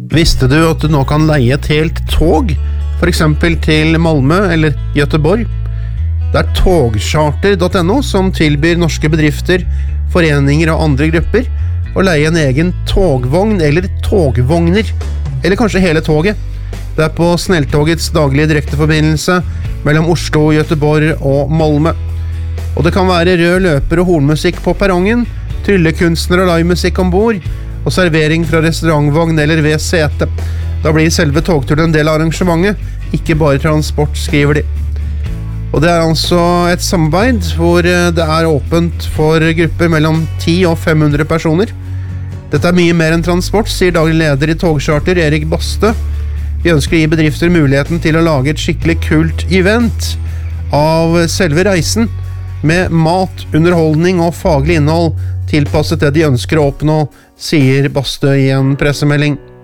Visste du at du nå kan leie et helt tog, for eksempel til Malmö eller Göteborg? Det er togcharter.no som tilbyr norske bedrifter, foreninger og andre grupper å leie en egen togvogn eller togvogner, eller kanskje hele toget. Det er på Snälltågets daglige direkteforbindelse mellom Oslo, Göteborg og Malmö. Og det kan være rød løper og hornmusikk på perrongen, tryllekunstner og livemusikk ombord, og servering fra restaurantvogn eller ved sete. Da blir selve togturen en del av arrangementet, ikke bare transport, skriver de. Og det er altså et samarbeid hvor det er åpent for grupper mellom 10 og 500 personer. Dette er mye mer enn transport, sier daglig leder i Togcharter, Erik Bastø. Vi ønsker å gi bedrifter muligheten til å lage et skikkelig kult event av selve reisen, med mat, underholdning og faglig innhold tilpasset det de ønsker å oppnå, sier Bastø i en pressemelding.